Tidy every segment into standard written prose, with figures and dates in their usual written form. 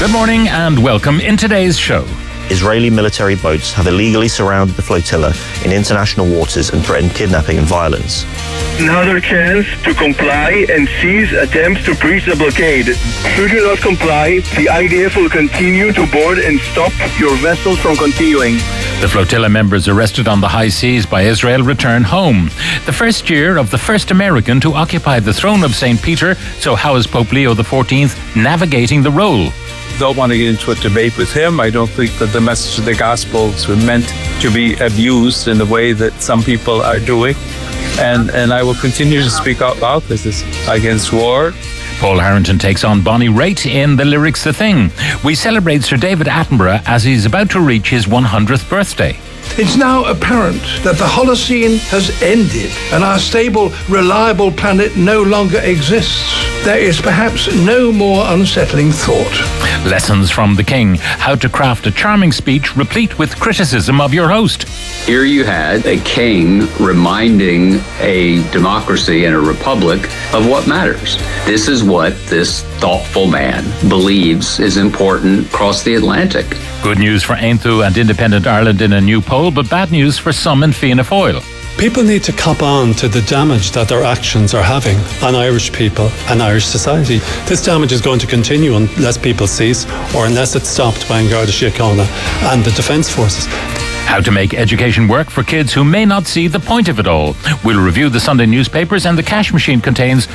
Good morning and welcome in today's show. Israeli military boats have illegally surrounded the flotilla in international waters and threatened kidnapping and violence. Another chance to comply and seize attempts to breach the blockade. Should you not comply, the IDF will continue to board and stop your vessels from continuing. The flotilla members arrested on the high seas by Israel return home. The first year of the first American to occupy the throne of St. Peter, so how is Pope Leo XIV navigating the role? Don't want to get into a debate with him. I don't think that the message of the Gospels were meant to be abused in the way that some people are doing. And I will continue to speak out loud. This is against war. Paul Harrington takes on Bonnie Raitt in the lyrics The Thing. We celebrate Sir David Attenborough as he's about to reach his 100th birthday. It's now apparent that the Holocene has ended and our stable, reliable planet no longer exists. There is perhaps no more unsettling thought. Lessons from the King. How to craft a charming speech replete with criticism of your host. Here you had a king reminding a democracy and a republic of what matters. This is what this thoughtful man believes is important across the Atlantic. Good news for Aontú and Independent Ireland in a new poll, but bad news for some in Fianna Fáil. People need to cop on to the damage that their actions are having on Irish people and Irish society. This damage is going to continue unless people cease or unless it's stopped by An Garda Síochána and the Defence Forces. How to make education work for kids who may not see the point of it all. We'll review the Sunday newspapers, and the cash machine contains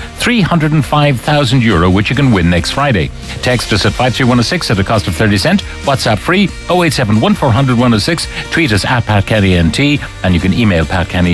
€305,000, which you can win next Friday. Text us at 53106 at a cost of 30 cents. WhatsApp free 087 1400 106. Tweet us at PatKennyNT, and you can email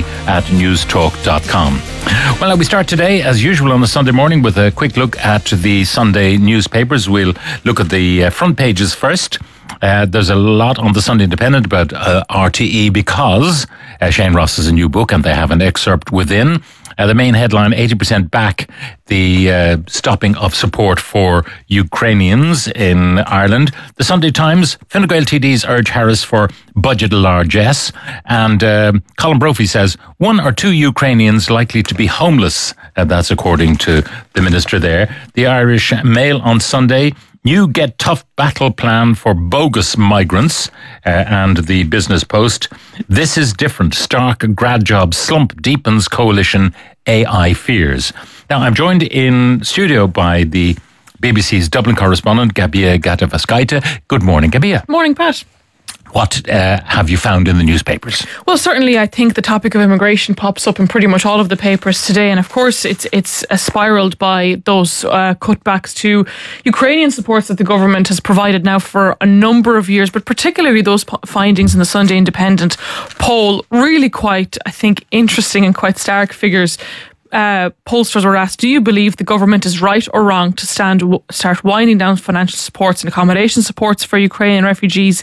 patkenny@newstalk.com. Well, we start today, as usual, on a Sunday morning with a quick look at the Sunday newspapers. We'll look at the front pages first. There's a lot on the Sunday Independent about RTE because Shane Ross has a new book and they have an excerpt within. The main headline, 80% back the stopping of support for Ukrainians in Ireland. The Sunday Times, Fine Gael TDs urge Harris for budget largesse. And Colin Brophy says 1 or 2 Ukrainians likely to be homeless. That's according to the minister there. The Irish Mail on Sunday, New Get Tough battle plan for bogus migrants, and the Business Post. This is different. Stark grad job slump deepens coalition AI fears. Now, I'm joined in studio by the BBC's Dublin correspondent, Gabia Gatavaskaita. Good morning, Gabia. Morning, Pat. What have you found in the newspapers? Well, certainly I think the topic of immigration pops up in pretty much all of the papers today, and of course it's spiralled by those cutbacks to Ukrainian supports that the government has provided now for a number of years, but particularly those findings in the Sunday Independent poll, really quite, I think, interesting and quite stark figures. Pollsters were asked, do you believe the government is right or wrong to start winding down financial supports and accommodation supports for Ukrainian refugees?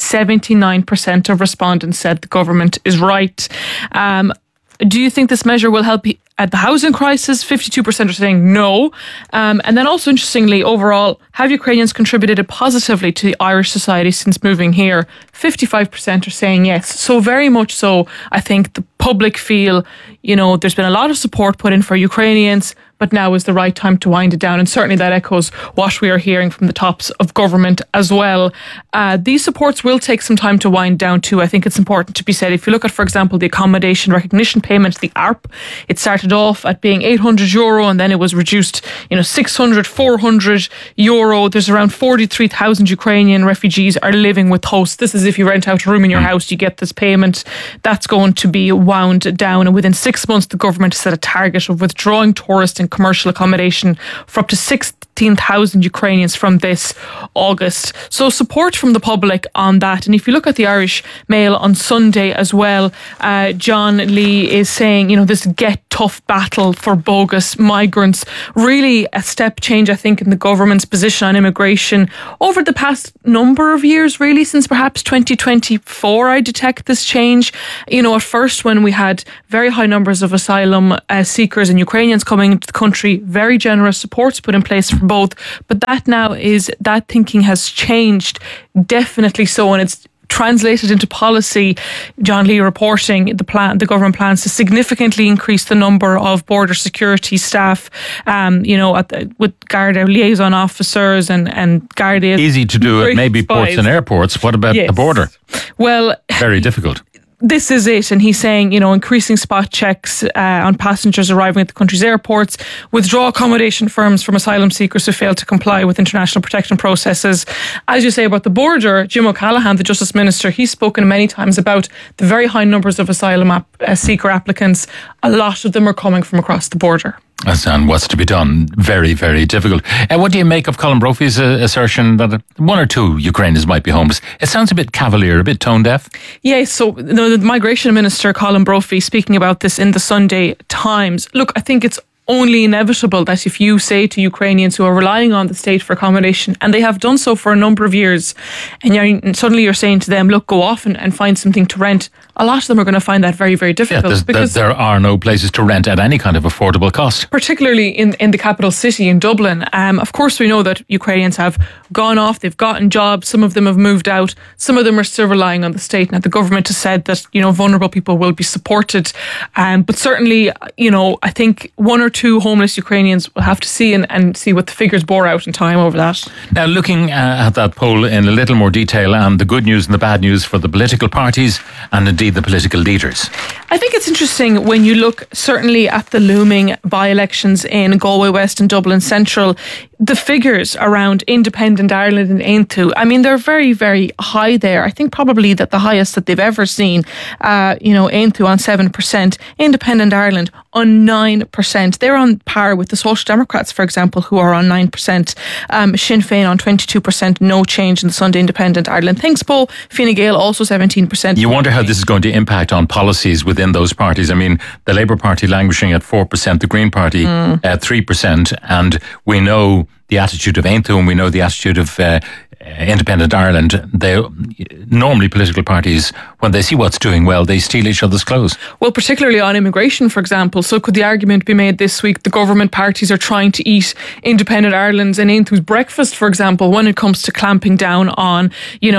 79% of respondents said the government is right. Do you think this measure will help at the housing crisis? 52% are saying no. And then also interestingly, overall, have Ukrainians contributed positively to Irish society since moving here? 55% are saying yes. So very much so, I think the public feel, there's been a lot of support put in for Ukrainians, but now is the right time to wind it down. And certainly that echoes what we are hearing from the tops of government as well. These supports will take some time to wind down too. I think it's important to be said. If you look at, for example, the accommodation recognition payment, the ARP, it started off at being €800 and then it was reduced, 600, €400. There's around 43,000 Ukrainian refugees are living with hosts. This is if you rent out a room in your house, you get this payment. That's going to be wound down. And within 6 months, the government set a target of withdrawing tourist and commercial accommodation for up to 16,000 Ukrainians from this August. So support from the public on that. And if you look at the Irish Mail on Sunday as well, John Lee is saying, this get tough battle for bogus migrants, really a step change, I think, in the government's position on immigration over the past number of years, really, since perhaps 2024, I detect this change. At first, when we had very high numbers of asylum seekers and Ukrainians coming into the country, very generous supports put in place for both. But that thinking has changed, definitely so. And it's translated into policy, John Lee reporting the government plans to significantly increase the number of border security staff, with Garda liaison officers and Garda. Easy to do at maybe ports and airports. What about the border? Well, very difficult. This is it. And he's saying, increasing spot checks on passengers arriving at the country's airports, withdraw accommodation firms from asylum seekers who fail to comply with international protection processes. As you say about the border, Jim O'Callaghan, the Justice Minister, he's spoken many times about the very high numbers of asylum seeker applicants. A lot of them are coming from across the border. And what's to be done? Very, very difficult. What do you make of Colin Brophy's assertion that one or two Ukrainians might be homeless? It sounds a bit cavalier, a bit tone deaf. Yeah, so the Migration Minister, Colin Brophy, speaking about this in the Sunday Times. Look, I think it's only inevitable that if you say to Ukrainians who are relying on the state for accommodation, and they have done so for a number of years, and suddenly you're saying to them, look, go off and find something to rent, a lot of them are going to find that very, very difficult. Because there are no places to rent at any kind of affordable cost. Particularly in the capital city, in Dublin. Of course, we know that Ukrainians have gone off, they've gotten jobs, some of them have moved out, some of them are still relying on the state. Now, the government has said that, vulnerable people will be supported. But certainly, I think one or two homeless Ukrainians will have to see and see what the figures bore out in time over that. Now, looking at that poll in a little more detail, and the good news and the bad news for the political parties and indeed the political leaders. I think it's interesting when you look certainly at the looming by-elections in Galway West and Dublin Central. The figures around Independent Ireland and Aontú, I mean, they're very, very high there. I think probably that the highest that they've ever seen. Aontú on 7%, Independent Ireland on 9%. They're on par with the Social Democrats, for example, who are on 9%. Sinn Féin on 22%, no change in the Sunday Independent Ireland Thinks poll. Fine Gael also 17%. You wonder how this is going to impact on policies within those parties. I mean, the Labour Party languishing at 4%, the Green Party at 3%, and we know the attitude of Aontú and we know the attitude of Independent Ireland. Normally political parties, when they see what's doing well, they steal each other's clothes. Well, particularly on immigration, for example. So could the argument be made this week the government parties are trying to eat Independent Ireland's and Aontú's breakfast, for example, when it comes to clamping down on,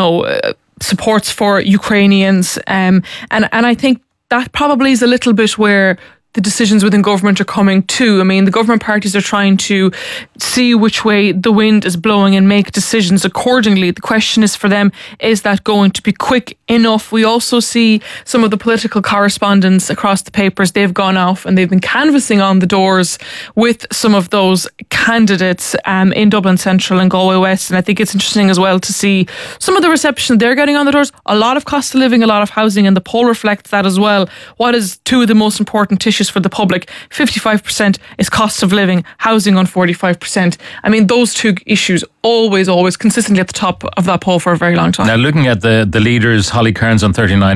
supports for Ukrainians. And I think that probably is a little bit where the decisions within government are coming to. I mean, the government parties are trying to see which way the wind is blowing and make decisions accordingly. The question is for them, is that going to be quick enough? We also see some of the political correspondents across the papers, they've gone off and they've been canvassing on the doors with some of those candidates in Dublin Central and Galway West. And I think it's interesting as well to see some of the reception they're getting on the doors. A lot of cost of living, a lot of housing, and the poll reflects that as well. What is two of the most important issues for the public? 55% is cost of living, housing on 45%. I mean, those two issues always consistently at the top of that poll for a very long time. Now, looking at the leaders, Holly Cairns on 39%,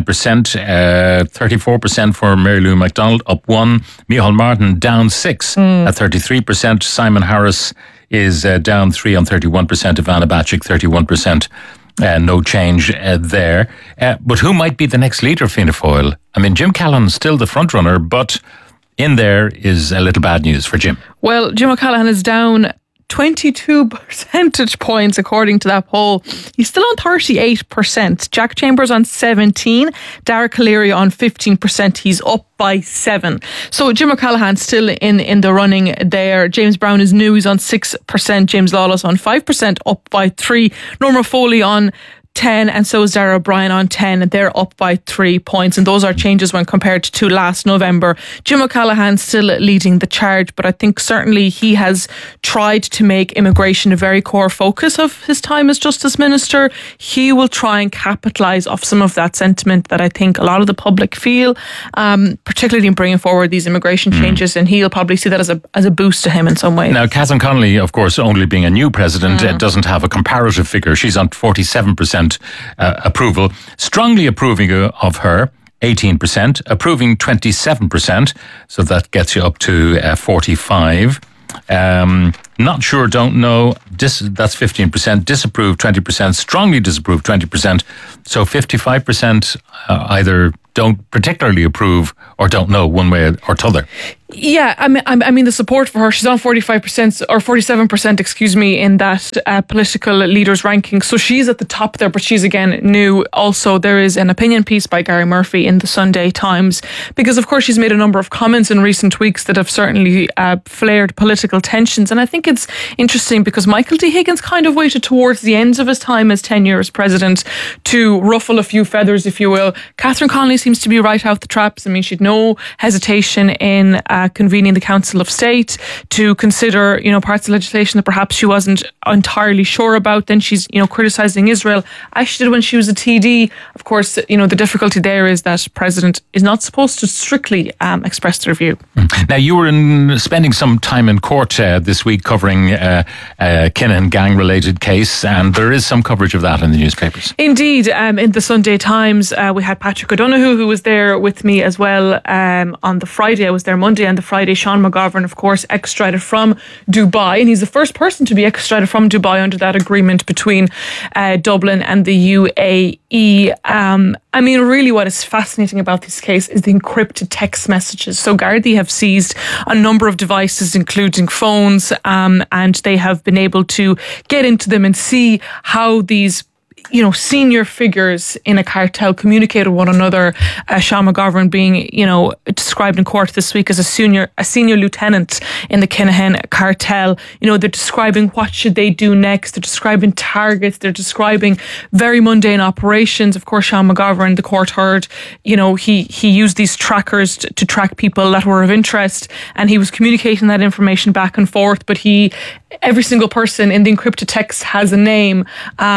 34% for Mary Lou McDonald, up 1%. Micheál Martin down 6% at 33%. Simon Harris is down 3% on 31%. Ivana Bacik 31%. No change there. But who might be the next leader of Fianna Fáil? I mean, Jim Callaghan's still the front runner, but in there is a little bad news for Jim. Well, Jim O'Callaghan is down 22 percentage points according to that poll. He's still on 38%. Jack Chambers on 17%. Dara Calleary on 15%. He's up by 7%. So Jim O'Callaghan still in the running there. James Brown is new. He's on 6%. James Lawless on 5%, up by 3%. Norma Foley on 10%, and so is Dara O'Brien on 10%, and they're up by 3 points, and those are changes when compared to last November. Jim O'Callaghan still leading the charge, but I think certainly he has tried to make immigration a very core focus of his time as Justice Minister. He will try and capitalise off some of that sentiment that I think a lot of the public feel, particularly in bringing forward these immigration changes, and he'll probably see that as a boost to him in some way. Now, Catherine Connolly, of course, only being a new president, doesn't have a comparative figure. She's on 47% approval, strongly approving of her 18%, approving 27%, so that gets you up to 45%. Not sure, don't know, that's 15%, disapprove 20%, strongly disapprove 20%, so 55% either don't particularly approve or don't know one way or t'other. Yeah, I mean the support for her. She's on 45% or 47%, excuse me, in that political leaders ranking. So she's at the top there, but she's again new. Also, there is an opinion piece by Gary Murphy in the Sunday Times, because of course she's made a number of comments in recent weeks that have certainly flared political tensions. And I think it's interesting because Michael D. Higgins kind of waited towards the end of his time as tenure as president to ruffle a few feathers, if you will. Catherine Connolly seems to be right out the traps. I mean, she'd no hesitation in convening the Council of State to consider, parts of legislation that perhaps she wasn't entirely sure about. Then she's, criticising Israel, as she did when she was a TD. Of course, the difficulty there is that President is not supposed to strictly express their view. Now, you were spending some time in court this week covering Kinahan gang-related case, and there is some coverage of that in the newspapers. Indeed. In the Sunday Times, we had Patrick O'Donoghue, who was there with me as well on the Friday. I was there Monday and the Friday. Sean McGovern, of course, extradited from Dubai, and he's the first person to be extradited from Dubai under that agreement between Dublin and the UAE. I mean, really what is fascinating about this case is the encrypted text messages. So Gardaí have seized a number of devices, including phones, and they have been able to get into them and see how these senior figures in a cartel communicate with one another. Sean McGovern being, described in court this week as a senior lieutenant in the Kinahan cartel. They're describing what should they do next. They're describing targets. They're describing very mundane operations. Of course, Sean McGovern, the court heard, he used these trackers to track people that were of interest, and he was communicating that information back and forth. But every single person in the encrypted text has a name.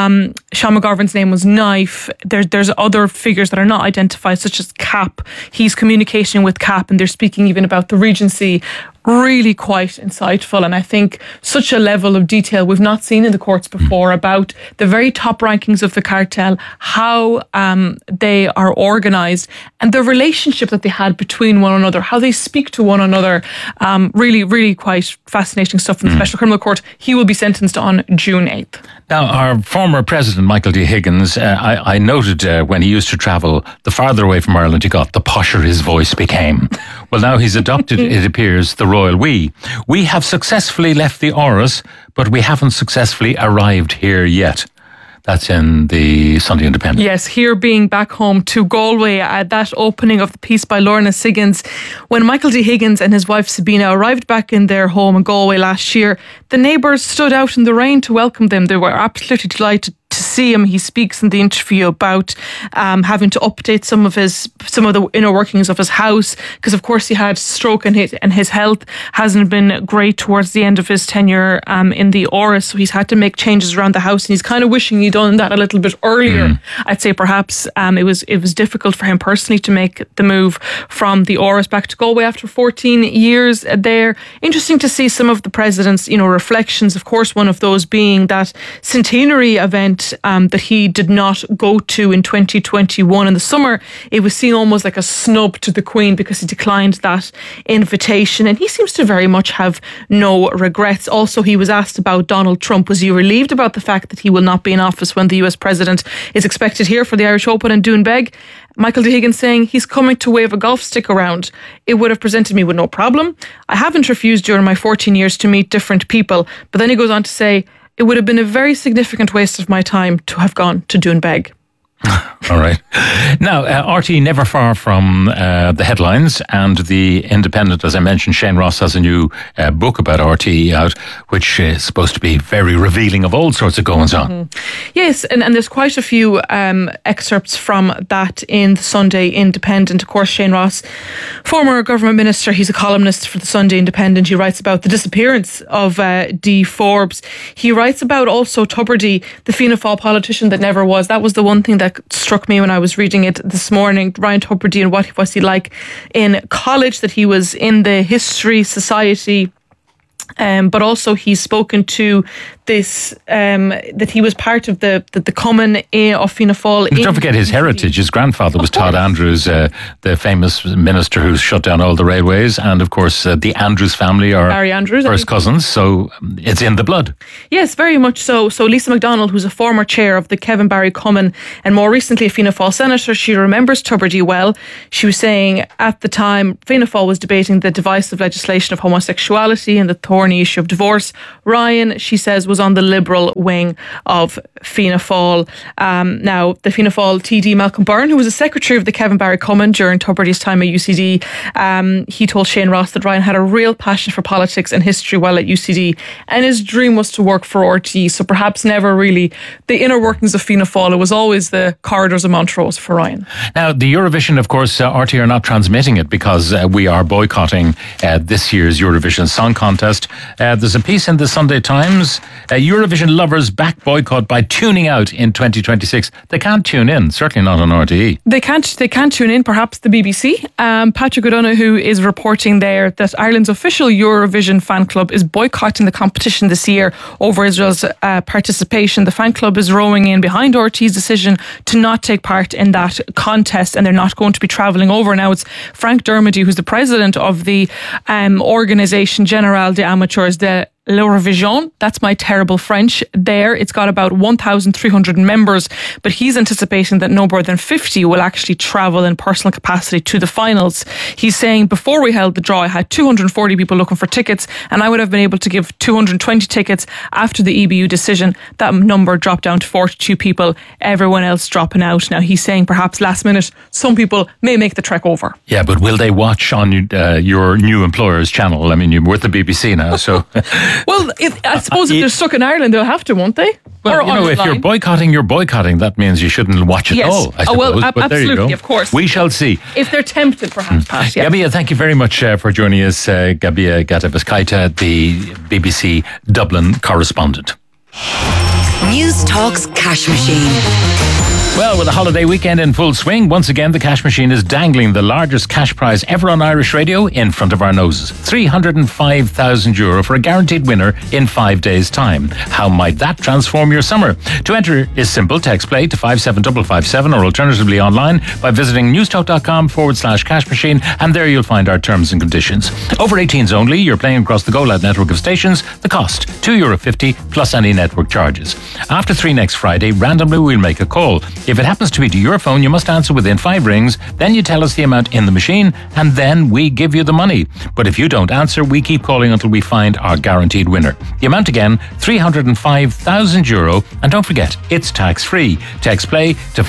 Sean McGovern's name was Knife. There's other figures that are not identified, such as Cap. He's communicating with Cap, and they're speaking even about the Regency. Really quite insightful, and I think such a level of detail we've not seen in the courts before about the very top rankings of the cartel, how they are organised, and the relationship that they had between one another, how they speak to one another. Really, really quite fascinating stuff in the Special Criminal Court. He will be sentenced on June 8th. Now, our former president, Michael D. Higgins, I noted when he used to travel, the farther away from Ireland he got, the posher his voice became. Well, now he's adopted, it appears, the royal we. We have successfully left the Áras, but we haven't successfully arrived here yet. That's in the Sunday Independent. Yes, here being back home to Galway at that opening of the piece by Lorna Siggins. When Michael D. Higgins and his wife Sabina arrived back in their home in Galway last year, the neighbours stood out in the rain to welcome them. They were absolutely delighted to see him. He speaks in the interview about having to update some of the inner workings of his house, because of course he had stroke and his health hasn't been great towards the end of his tenure in the Áras, so he's had to make changes around the house, and he's kind of wishing he'd done that a little bit earlier. I'd say perhaps it was difficult for him personally to make the move from the Áras back to Galway after 14 years there. Interesting to see some of the president's reflections, of course one of those being that centenary event that he did not go to in 2021 in the summer. It was seen almost like a snub to the Queen because he declined that invitation, and he seems to very much have no regrets. Also, he was asked about Donald Trump. Was he relieved about the fact that he will not be in office when the US president is expected here for the Irish Open in Doonbeg? Michael D. Higgins saying he's coming to wave a golf stick around. It would have presented me with no problem. I haven't refused during my 14 years to meet different people. But then he goes on to say, it would have been a very significant waste of my time to have gone to Doonbeg. All right. Now, RT never far from the headlines, and the Independent, as I mentioned, Shane Ross has a new book about RT out, which is supposed to be very revealing of all sorts of goings on. Yes, and there's quite a few excerpts from that in the Sunday Independent. Of course, Shane Ross, former government minister, he's a columnist for the Sunday Independent. He writes about the disappearance of Dee Forbes. He writes about also Tubridy, the Fianna Fáil politician that never was. That was the one thing that struck me when I was reading it this morning. Ryan Tubridy, and what was he like in college, that he was in the History Society. But also he's spoken to this that he was part of the Cumann of Fianna Fáil. Don't forget his heritage. His grandfather was Todd Andrews, the famous minister who shut down all the railways, and of course the Andrews family are Barry Andrews, first cousins, so it's in the blood. Yes, very much so. So Lisa MacDonald, who's a former chair of the Kevin Barry Cumann and more recently a Fianna Fáil senator, she remembers Tubridy well. She was saying at the time Fianna Fáil was debating the divisive legislation of homosexuality and the thorny issue of divorce. Ryan, she says, was on the Liberal wing of Fianna Fáil. Now, the Fianna Fáil TD Malcolm Byrne, who was a secretary of the Kevin Barry Cumann during Tubridy's time at UCD, he told Shane Ross that Ryan had a real passion for politics and history while at UCD, and his dream was to work for RTE. So perhaps never really the inner workings of Fianna Fáil. It was always the corridors of Montrose for Ryan. Now, the Eurovision, of course, RTE are not transmitting it because we are boycotting this year's Eurovision Song Contest. There's a piece in the Sunday Times, Eurovision lovers back boycott by tuning out in 2026. They can't tune in, certainly not on RTE. They can't tune in, perhaps the BBC. Patrick O'Donoghue is reporting there that Ireland's official Eurovision fan club is boycotting the competition this year over Israel's participation. The fan club is rowing in behind RTE's decision to not take part in that contest, and they're not going to be travelling over. Now, it's Frank Dermody, who's the president of the Organisation Générale des Amateurs de l'Eurovision. That's my terrible French there. It's got about 1,300 members, but he's anticipating that no more than 50 will actually travel in personal capacity to the finals. He's saying, before we held the draw, I had 240 people looking for tickets, and I would have been able to give 220 tickets. After the EBU decision, that number dropped down to 42 people, everyone else dropping out. Now, he's saying perhaps last minute, some people may make the trek over. Yeah, but will they watch on your new employer's channel? I mean, you're with the BBC now, so... Well, I suppose if they're stuck in Ireland, they'll have to, won't they? Well, you know, if you're boycotting. That means you shouldn't watch it all, I suppose. Well, but absolutely, there you go. Of course. We shall see. If they're tempted, perhaps, Pat. Yeah. Gabia, thank you very much for joining us. Gabia Gatabaskaita, the BBC Dublin correspondent. News Talk's Cash Machine. Well, with the holiday weekend in full swing, once again the cash machine is dangling the largest cash prize ever on Irish radio in front of our noses. €305,000 for a guaranteed winner in 5 days' time. How might that transform your summer? To enter is simple. Text play to 57557 or alternatively online by visiting newstalk.com/cash machine, and there you'll find our terms and conditions. Over 18s only. You're playing across the Go Loud network of stations. The cost, €2.50 plus any network charges. After 3 next Friday, randomly we'll make a call. If it happens to be to your phone, you must answer within 5 rings. Then you tell us the amount in the machine, and then we give you the money. But if you don't answer, we keep calling until we find our guaranteed winner. The amount again, €305,000. And don't forget, it's tax-free. Text play to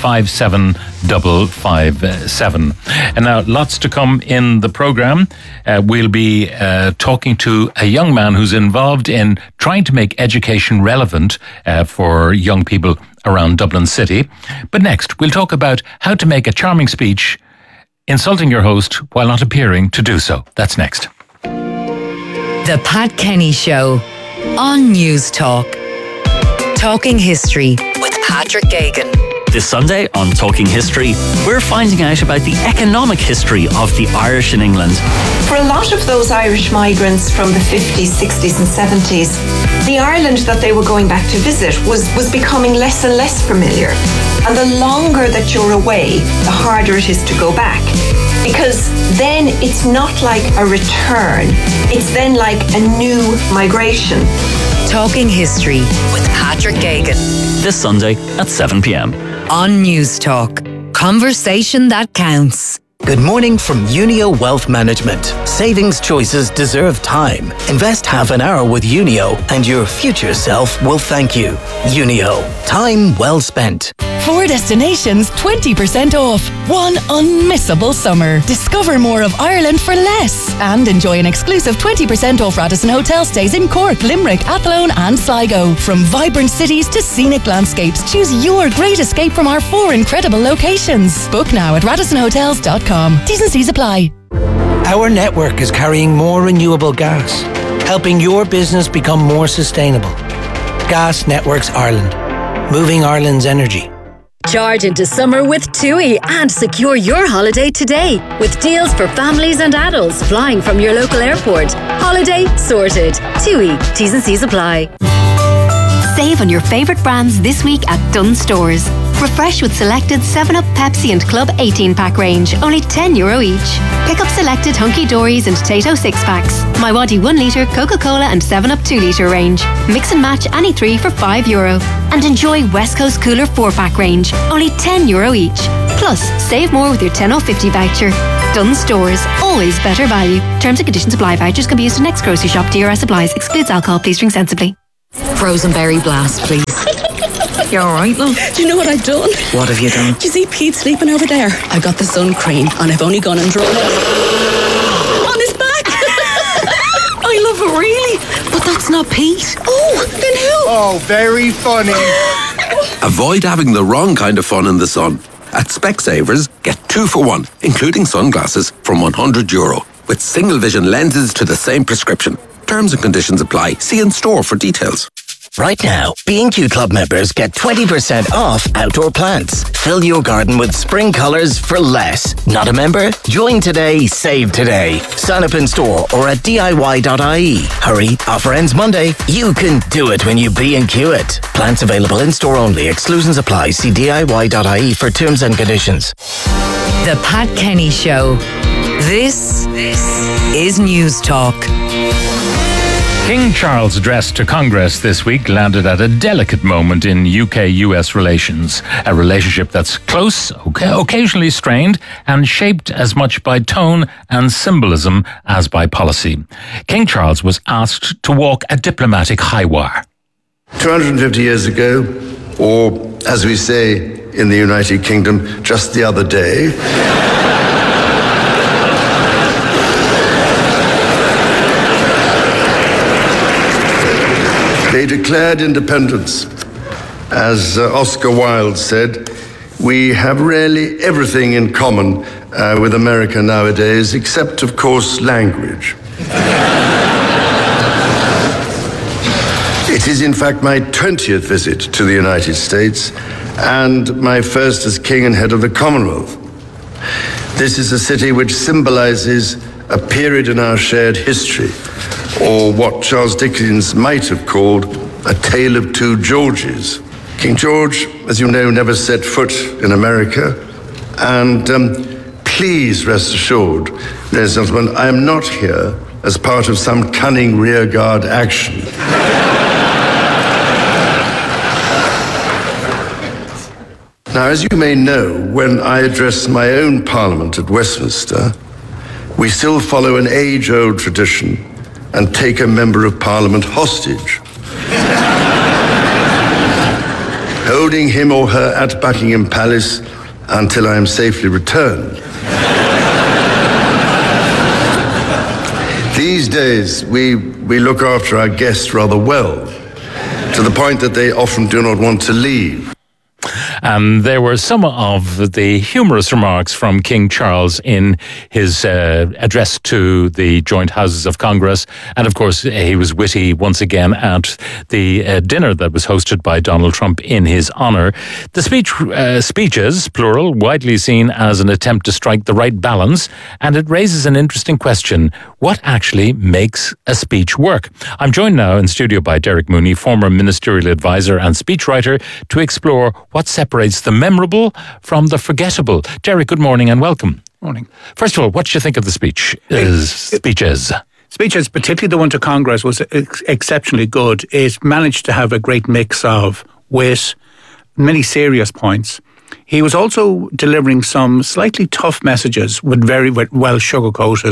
57557. And now, lots to come in the programme. We'll be talking to a young man who's involved in trying to make education relevant for young people around Dublin City. But next, we'll talk about how to make a charming speech insulting your host while not appearing to do so. That's next. The Pat Kenny Show on News Talk. Talking History with Patrick Gagan. This Sunday on Talking History, we're finding out about the economic history of the Irish in England. For a lot of those Irish migrants from the 50s, 60s and 70s, the Ireland that they were going back to visit was becoming less and less familiar. And the longer that you're away, the harder it is to go back. Because then it's not like a return, it's then like a new migration. Talking History with Patrick Gagan. This Sunday at 7 p.m. on News Talk. Conversation that counts. Good morning from Unio Wealth Management. Savings choices deserve time. Invest half an hour with Unio and your future self will thank you. Unio. Time well spent. 4 destinations, 20% off. One unmissable summer. Discover more of Ireland for less. And enjoy an exclusive 20% off Radisson Hotel stays in Cork, Limerick, Athlone and Sligo. From vibrant cities to scenic landscapes, choose your great escape from our 4 incredible locations. Book now at radissonhotels.com. T's and C's apply. Our network is carrying more renewable gas, helping your business become more sustainable. Gas Networks Ireland. Moving Ireland's energy. Charge into summer with TUI and secure your holiday today with deals for families and adults flying from your local airport. Holiday sorted. TUI. T's and C's apply. Save on your favourite brands this week at Dunnes Stores. Refresh with selected 7-Up, Pepsi and Club 18-pack range, only €10 each. Pick up selected Hunky Dories and Tato 6-packs, My Waddy 1 litre, Coca-Cola and 7-Up 2 litre range. Mix and match any 3 for €5. And enjoy West Coast Cooler 4-pack range, only €10 each. Plus, save more with your 10/50 voucher. Dunnes Stores, always better value. Terms and conditions apply. Vouchers can be used in next grocery shop. DRS applies. Excludes alcohol. Please drink sensibly. Frozen berry blast, please. You're alright, love? Do you know what I've done? What have you done? Do you see Pete sleeping over there? I got the sun cream and I've only gone and drawn it on his back. I love it really. But that's not Pete. Oh, then who? Oh, very funny. Avoid having the wrong kind of fun in the sun. At Specsavers, get 2 for 1, including sunglasses, from €100, with single vision lenses to the same prescription. Terms and conditions apply. See in store for details. Right now, B&Q Club members get 20% off outdoor plants. Fill your garden with spring colours for less. Not a member? Join today, save today. Sign up in store or at DIY.ie. Hurry, offer ends Monday. You can do it when you B&Q it. Plants available in store only. Exclusions apply. See DIY.ie for terms and conditions. The Pat Kenny Show. This is News Talk. King Charles' address to Congress this week landed at a delicate moment in UK-US relations, a relationship that's close, occasionally strained, and shaped as much by tone and symbolism as by policy. King Charles was asked to walk a diplomatic high wire. 250 years ago, or as we say in the United Kingdom, just the other day, they declared independence. As Oscar Wilde said, we have really everything in common with America nowadays, except, of course, language. It is, in fact, my 20th visit to the United States and my first as King and head of the Commonwealth. This is a city which symbolizes a period in our shared history, or what Charles Dickens might have called a tale of two Georges. King George, as you know, never set foot in America, and please rest assured, ladies and gentlemen, I am not here as part of some cunning rearguard action. Now, as you may know, when I address my own Parliament at Westminster, we still follow an age-old tradition and take a Member of Parliament hostage, holding him or her at Buckingham Palace until I am safely returned. These days, we look after our guests rather well, to the point that they often do not want to leave. And there were some of the humorous remarks from King Charles in his address to the joint houses of Congress. And of course, he was witty once again at the dinner that was hosted by Donald Trump in his honour. The speeches, plural, widely seen as an attempt to strike the right balance. And it raises an interesting question. What actually makes a speech work? I'm joined now in studio by Derek Mooney, former ministerial advisor and speechwriter, to explore what separates the memorable from the forgettable. Derek, good morning and welcome. Morning. First of all, what do you think of the speeches? Speeches, particularly the one to Congress, was exceptionally good. It managed to have a great mix of wit, many serious points. He was also delivering some slightly tough messages, with very well sugar-coated,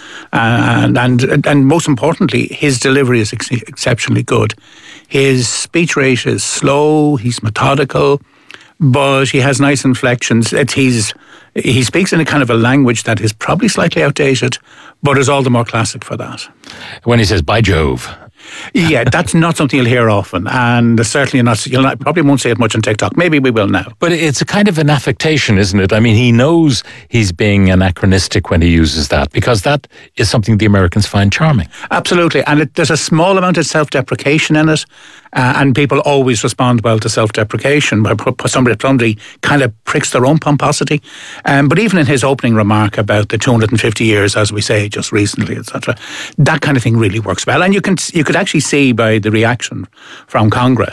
and most importantly, his delivery is exceptionally good. His speech rate is slow, he's methodical, but he has nice inflections. He speaks in a kind of a language that is probably slightly outdated, but is all the more classic for that. When he says, "By Jove." Yeah, that's not something you'll hear often, and certainly probably won't say it much on TikTok. Maybe we will now. But it's a kind of an affectation, isn't it? I mean, he knows he's being anachronistic when he uses that, because that is something the Americans find charming. Absolutely, and there's a small amount of self-deprecation in it, and people always respond well to self-deprecation, where somebody kind of pricks their own pomposity. But even in his opening remark about the 250 years, as we say, just recently, etc., that kind of thing really works well. And you could actually see by the reaction from Congress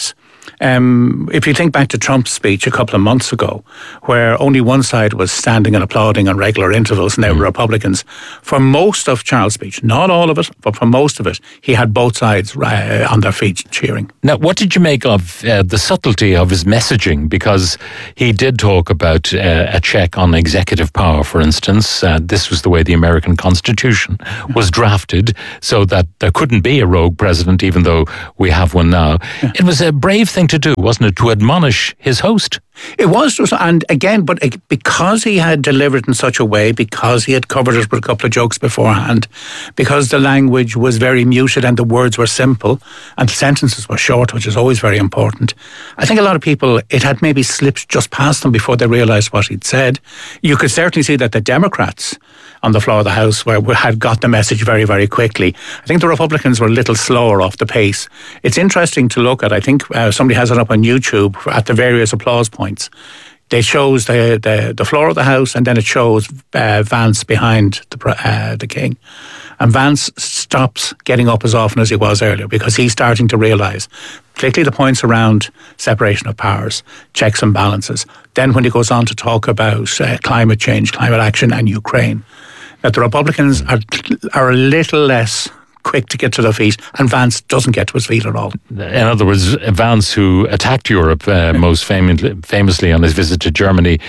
If you think back to Trump's speech a couple of months ago, where only one side was standing and applauding on regular intervals, and they were Republicans, for most of Charles' speech, not all of it, but for most of it, he had both sides on their feet cheering. Now, what did you make of the subtlety of his messaging? Because he did talk about a check on executive power, for instance. This was the way the American Constitution was drafted, so that there couldn't be a rogue president, even though we have one now. Yeah. It was a brave thing to do, wasn't it, to admonish his host? It was, and again, but because he had delivered in such a way, because he had covered it with a couple of jokes beforehand, because the language was very muted and the words were simple and the sentences were short, which is always very important, I think a lot of people, it had maybe slipped just past them before they realised what he'd said. You could certainly see that the Democrats on the floor of the House had got the message very, very quickly. I think the Republicans were a little slower off the pace. It's interesting to look at. I think somebody has it up on YouTube at the various applause points. It shows the floor of the House, and then it shows Vance behind the King. And Vance stops getting up as often as he was earlier because he's starting to realise, particularly the points around separation of powers, checks and balances. Then when he goes on to talk about climate change, climate action and Ukraine, that the Republicans are a little less quick to get to their feet, and Vance doesn't get to his feet at all. In other words, Vance, who attacked Europe most famously on his visit to Germany,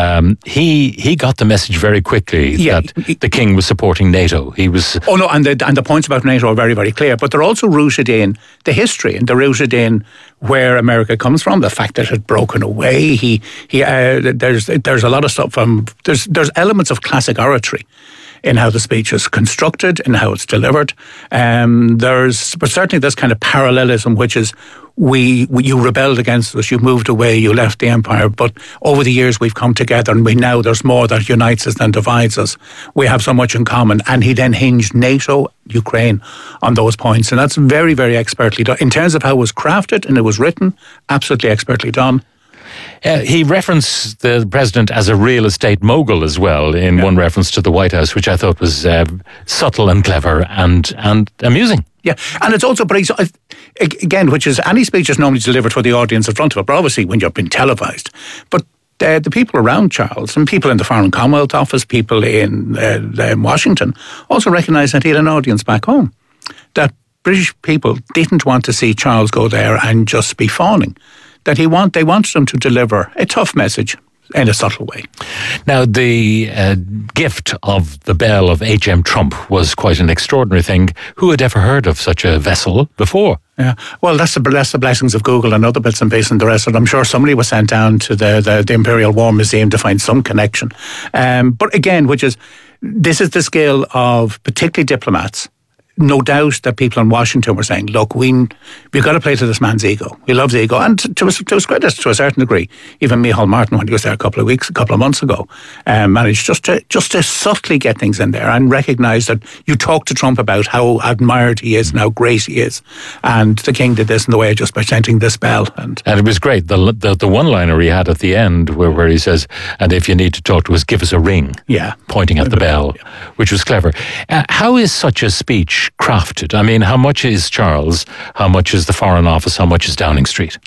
he got the message very quickly that the King was supporting NATO. He was... Oh no, and the points about NATO are very, very clear, but they're also rooted in the history, and they're rooted in where America comes from, the fact that it had broken away. There's a lot of stuff from... There's elements of classic oratory in how the speech is constructed, in how it's delivered. But certainly this kind of parallelism, which is you rebelled against us, you moved away, you left the empire, but over the years we've come together, and there's more that unites us than divides us. We have so much in common. And he then hinged NATO, Ukraine on those points, and that's very, very expertly done. In terms of how it was crafted and it was written, absolutely expertly done. He referenced the president as a real estate mogul as well in one reference to the White House, which I thought was subtle and clever and amusing. Yeah, and it's also, but again, which is any speech is normally delivered for the audience in front of it, but obviously when you've been televised. But the people around Charles and people in the Foreign Commonwealth Office, people in Washington also recognised that he had an audience back home. That British people didn't want to see Charles go there and just be fawning. That they wanted him to deliver a tough message in a subtle way. Now, the gift of the bell of H.M. Trump was quite an extraordinary thing. Who had ever heard of such a vessel before? Yeah, well, that's the blessings of Google and other bits and pieces and the rest of it. I'm sure somebody was sent down to the Imperial War Museum to find some connection. But again, this is the scale of particularly diplomats. No doubt that people in Washington were saying, look, we've got to play to this man's ego. He loves ego. And to his credit, to a certain degree, even Micheál Martin, when he was there a couple of months ago, managed just to subtly get things in there and recognise that you talk to Trump about how admired he is and how great he is. And the King did this in the way of just presenting this bell. And it was great. The one-liner he had at the end where he says, and if you need to talk to us, give us a ring. Yeah. Pointing at the bell, which was clever. How is such a speech crafted? I mean, how much is Charles? How much is the Foreign Office? How much is Downing Street?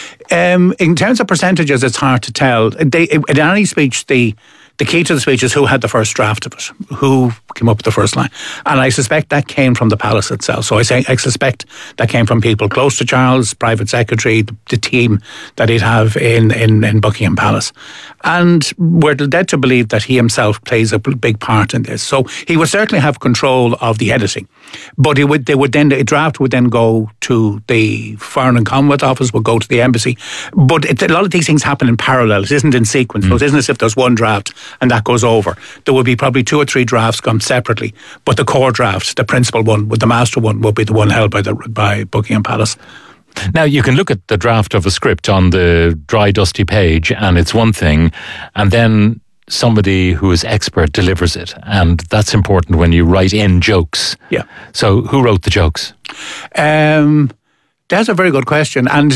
In terms of percentages, it's hard to tell. In any speech, the key to the speech is who had the first draft of it, who came up with the first line. And I suspect that came from the palace itself. So I suspect that came from people close to Charles, private secretary, the team that he'd have in Buckingham Palace. And we're led to believe that he himself plays a big part in this. So he would certainly have control of the editing. But the draft would then go to the Foreign and Commonwealth Office, would go to the embassy. But a lot of these things happen in parallel. It isn't in sequence. So it isn't as if there's one draft and that goes over. There will be probably 2 or 3 drafts come separately, but the core draft, the principal one, with the master one, will be the one held by Buckingham Palace. Now, you can look at the draft of a script on the dry, dusty page, and it's one thing, and then somebody who is expert delivers it, and that's important when you write in jokes. Yeah. So, who wrote the jokes? That's a very good question. And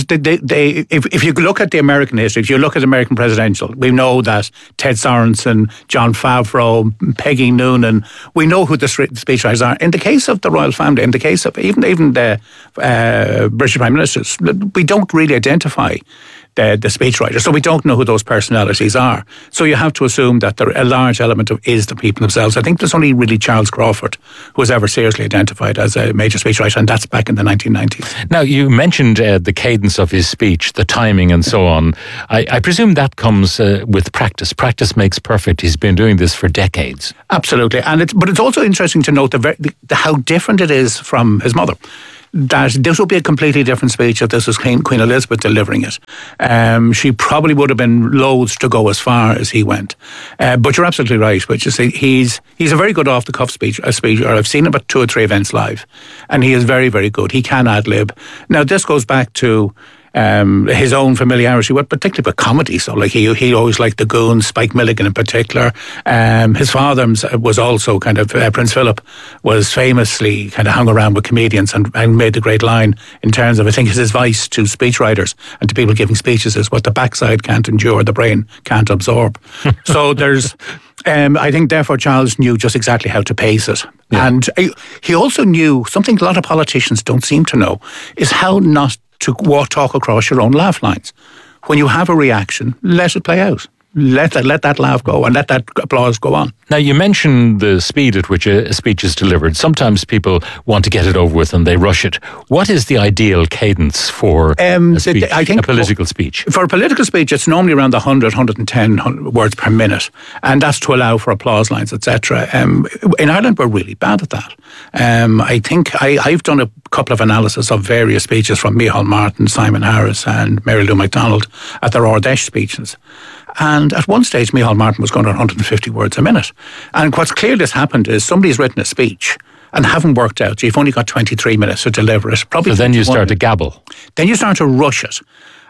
if you look at the American history, if you look at American presidential, we know that Ted Sorensen, John Favreau, Peggy Noonan, we know who the speechwriters are. In the case of the royal family, in the case of even the British Prime Ministers, we don't really identify the speechwriter. So we don't know who those personalities are. So you have to assume that a large element of is the people themselves. I think there's only really Charles Crawford who was ever seriously identified as a major speechwriter, and that's back in the 1990s. Now, you mentioned the cadence of his speech, the timing and so on. I presume that comes with practice. Practice makes perfect. He's been doing this for decades. Absolutely. But it's also interesting to note how different it is from his mother. That this would be a completely different speech if this was Queen Elizabeth delivering it. She probably would have been loath to go as far as he went. But you're absolutely right, which is he's a very good off-the-cuff speaker. I've seen him at 2 or 3 events live, and he is very, very good. He can ad-lib. Now, this goes back to his own familiarity with, particularly with comedy. So, like he always liked the Goons, Spike Milligan in particular. His father was also kind of Prince Philip was famously kind of hung around with comedians and made the great line in terms of, I think his advice to speechwriters and to people giving speeches is what the backside can't endure, the brain can't absorb. So there's. I think, therefore, Charles knew just exactly how to pace it. Yeah. And he also knew something a lot of politicians don't seem to know is how not to talk across your own laugh lines. When you have a reaction, let it play out. Let that laugh go and let that applause go on. Now, you mentioned the speed at which a speech is delivered. Sometimes people want to get it over with and they rush it. What is the ideal cadence for a speech, I think, a political speech? For a political speech, it's normally around 100, 110 words per minute. And that's to allow for applause lines, etc. In Ireland, we're really bad at that. I think I've done a couple of analysis of various speeches from Micheál Martin, Simon Harris and Mary Lou McDonald at their Ard Fheis speeches. And at one stage, Micheál Martin was going at 150 words a minute. And what's clearly has happened is somebody's written a speech and haven't worked out. So you've only got 23 minutes to deliver it. So then you start to gabble. Then you start to rush it.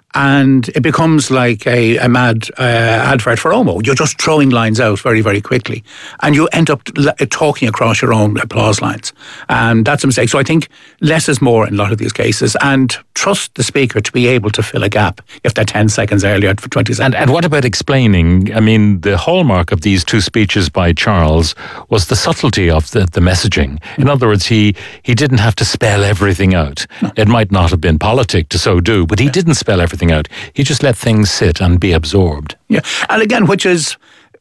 And it becomes like a mad advert for Omo. You're just throwing lines out very, very quickly. And you end up talking across your own applause lines. And that's a mistake. So I think less is more in a lot of these cases. And trust the speaker to be able to fill a gap if they're 10 seconds earlier for 20 seconds. And what about explaining? I mean, the hallmark of these 2 speeches by Charles was the subtlety of the messaging. In other words, he didn't have to spell everything out. No. It might not have been politic to so do, but he didn't spell everything out. He just let things sit and be absorbed. Yeah, and again, which is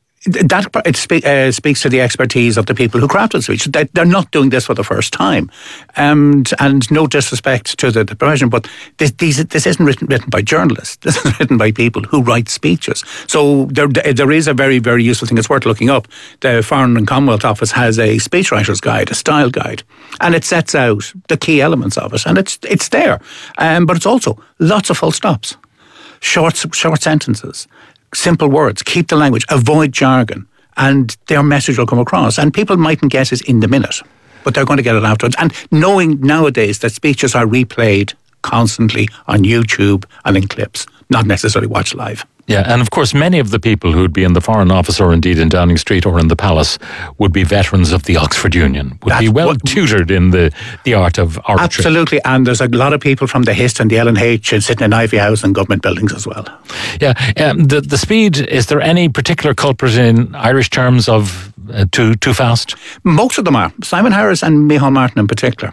that it speaks to the expertise of the people who crafted the speech. They're not doing this for the first time, and no disrespect to the profession, but this isn't written by journalists. This is written by people who write speeches. So there is a very, very useful thing. It's worth looking up. The Foreign and Commonwealth Office has a speechwriter's guide, a style guide, and it sets out the key elements of it, and it's there. But it's also lots of full stops, short sentences, simple words, keep the language, avoid jargon, and their message will come across. And people mightn't get it in the minute, but they're going to get it afterwards. And knowing nowadays that speeches are replayed constantly on YouTube and in clips, not necessarily watched live. Yeah, and of course many of the people who'd be in the Foreign Office or indeed in Downing Street or in the Palace would be veterans of the Oxford Union, would be well tutored in the art of oratory. Absolutely, and there's a lot of people from the HIST and the LNH sitting in Ivy House and government buildings as well. Yeah, the speed, is there any particular culprit in Irish terms of too fast? Most of them are. Simon Harris and Micheál Martin in particular.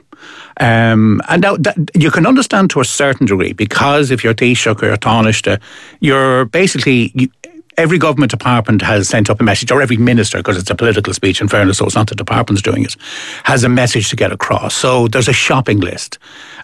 And now you can understand to a certain degree, because if you're Taoiseach or you're Taoiseach, you're basically every government department has sent up a message, or every minister, because it's a political speech in fairness, so it's not the departments doing it, has a message to get across. So there's a shopping list,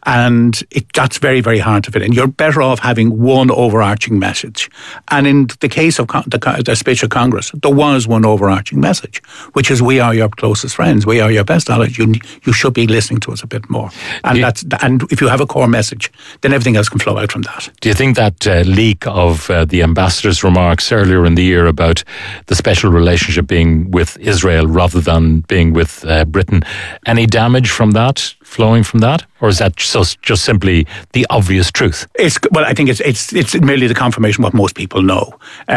and that's very, very hard to fit in. You're better off having one overarching message. And in the case of the speech of Congress, there was one overarching message, which is, we are your closest friends, we are your best allies, you should be listening to us a bit more. And and if you have a core message, then everything else can flow out from that. Do you think that leak of the ambassador's remarks earlier in the year about the special relationship being with Israel rather than being with Britain, any damage from that? flowing from that? Or is that just simply the obvious truth? I think it's merely the confirmation of what most people know.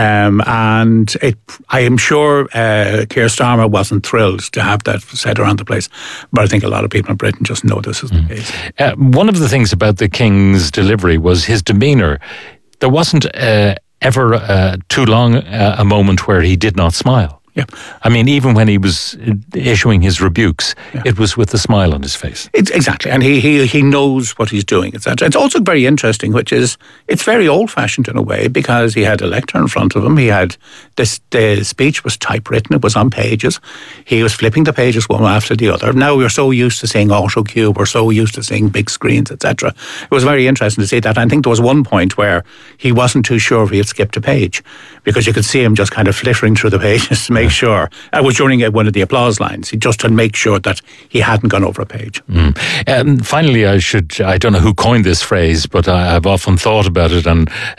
I am sure Keir Starmer wasn't thrilled to have that said around the place. But I think a lot of people in Britain just know this is the case. One of the things about the King's delivery was his demeanour. There wasn't ever too long a moment where he did not smile. Yeah. I mean, even when he was issuing his rebukes, it was with a smile on his face. Exactly. And he knows what he's doing, etc. It's also very interesting, which is, it's very old-fashioned in a way, because he had a lectern in front of him. He had the speech was typewritten. It was on pages. He was flipping the pages one after the other. Now we're so used to seeing autocue. We're so used to seeing big screens, etc. It was very interesting to see that. I think there was one point where he wasn't too sure if he had skipped a page, because you could see him just kind of flittering through the pages to make sure. I was during one of the applause lines. He just to make sure that he hadn't gone over a page. And finally, I don't know who coined this phrase, but I've often thought about it, and